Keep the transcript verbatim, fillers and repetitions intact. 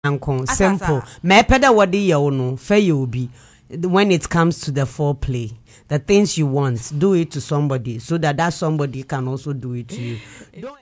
Uncle, simple. Me peda wadi ya ono, fair you be. When it comes to the foreplay, the things you want, do it to somebody so that that somebody can also do it to you. Don't